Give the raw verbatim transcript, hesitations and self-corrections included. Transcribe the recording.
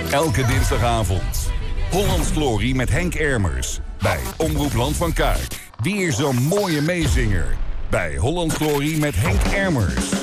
Elke dinsdagavond. Hollands Glory met Henk Ermers. Bij Omroep Land van Kuik. Weer zo'n mooie meezinger. Bij Hollands Glory met Henk Ermers.